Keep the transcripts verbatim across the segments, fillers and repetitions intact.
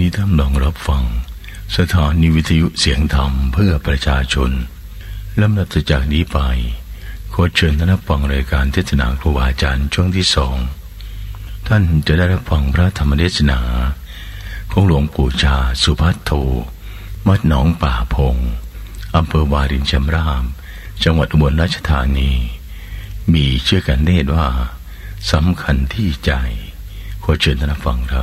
ท่านลองรับฟังสถานีวิทยุเสียงธรรมเพื่อประชาชนลำดับจากนี้ไปขอเชิญท่านรับฟังรายการเทศนาครูบาอาจารย์ช่วงที่สองท่านจะได้รับฟังพระธรรมเทศนาของหลวงปู่ชาสุภัทโทวัดหนองป่าพงอำเภอวารินชำราบจังหวัดอุบลราชธานีมีชื่อกันเนตรว่าสำคัญที่ใจขอเชิญท่านรับฟังครับ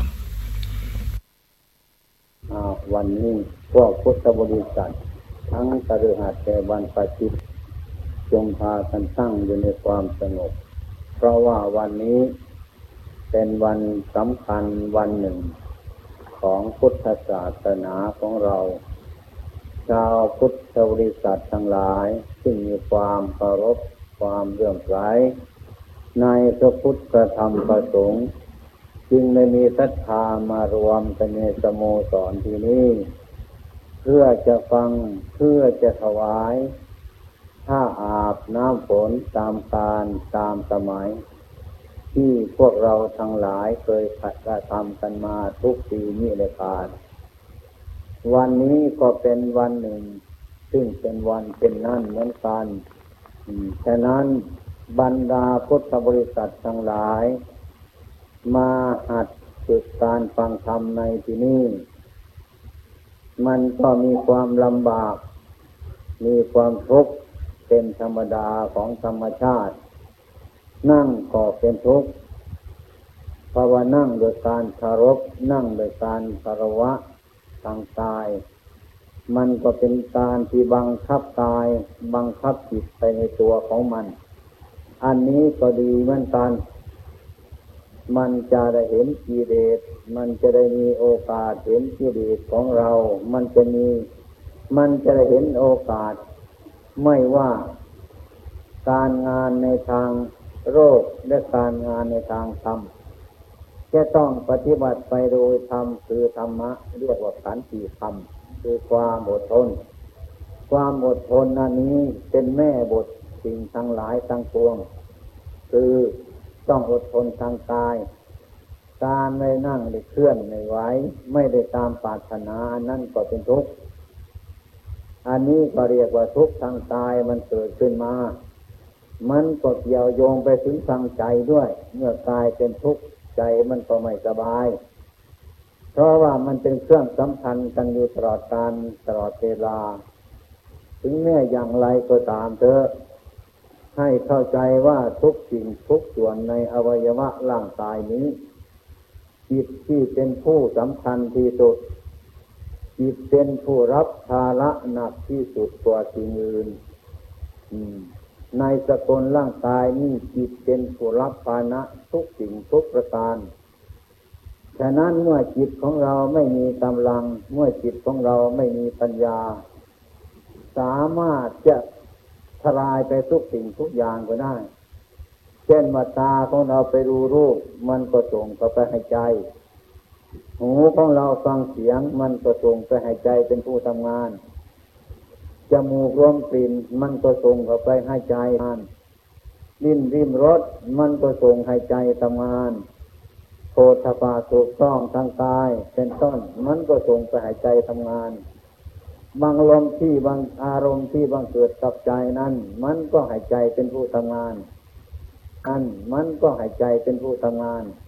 วันนี้พวกพุทธบริษัททั้งคฤหัสถ์และบรรพชิตจงพากันตั้งอยู่ในความสงบเพราะว่าวันนี้เป็นวันสำคัญวันหนึ่งของพุทธศาสนาของเราชาวพุทธบริษัททั้งหลายที่มีความเคารพความเลื่อมใสในพระพุทธธรรมพระสงฆ์จึงได้มีศรัทธามารวมกันในสโมสรที่นี้เพื่อจะฟังเพื่อจะถวายถ้าอาบน้ำฝนตามกาลตามสมัยที่พวกเราทั้งหลายเคยขัดกระทำกันมาทุกปีนี้เลยครับวันนี้ก็เป็นวันหนึ่งซึ่งเป็นวันเป็นนั่นเหมือนกันฉะนั้นบรรดาพุทธบริษัททั้งหลายมาหัดฝึกการฟังธรรมในที่นี้มันก็มีความลำบากมีความทุกข์เป็นธรรมดาของธรรมชาตินั่งก็เป็นทุกข์เพราะว่านั่งโดยการเคารพนั่งโดยการคารวะทางกายมันก็เป็นการที่บังคับกายบังคับจิตไปในตัวของมันอันนี้ก็ดีเหมือนกันมันจะได้เห็นกิเลสมันจะได้มีโอกาสเห็นกิเลสของเรามันจะมีมันจะได้เห็นโอกาสไม่ว่าการงานในทางโลกและการงานในทางธรรมจะต้องปฏิบัติไปโดยธรรมคือธรรมะเรียกว่าขันติธรรมคือความอดทนความอดทนอันนี้เป็นแม่บทสิ่งทั้งหลายทั้งปวงคือต้องอดทนทางกายการไม่นั่งไม่เคลื่อนไม่ไหวไม่ได้ตามปรารถนานั่นก็เป็นทุกข์อันนี้ก็เรียกว่าทุกข์ทางกายมันเกิดขึ้นมามันก็เกี่ยวโยงไปถึงทางใจด้วยเมื่อกายเป็นทุกข์ใจมันก็ไม่สบายเพราะว่ามันเป็นเครื่องสำคัญกันอยู่ตลอดกาลตลอดเวลาถึงแม้อย่างไรก็ตามเถอะให้เข้าใจว่าทุกสิ่งทุกส่วนในอวัยวะร่างกายนี้จิตที่เป็นผู้สำคัญที่สุดจิตเป็นผู้รับภาระหนักที่สุดกว่าสิ่งอื่นในสกุลร่างกายนี้จิตเป็นผู้รับภาระทุกสิ่งทุกประการฉะนั้นเมื่อจิตของเราไม่มีกำลังเมื่อจิตของเราไม่มีปัญญาสามารถจะทลายไปทุกสิ่งทุกอย่างก็ได้เช่นว่าตาของเราไปดูรูปมันก็ส่งเข้าไปให้ใจหูของเราฟังเสียงมันก็ส่งไปให้ใจเป็นผู้ทำงานจมูกรวมกลิ่นมันก็ส่งเข้าไปให้ใจทำงานลิ้นริมรสมันก็ส่งให้ใจทำงานโผฏฐัพพะถูกต้องทางกายเป็นต้นมันก็ส่งไปให้ใจทำงานบางลมที่บางอารมณ์ที่บังเกิดกับใจนั้นมันก็ให้ใจเป็นผู้ทำงานอันมันก็ให้ใจเป็นผู้ทำงาน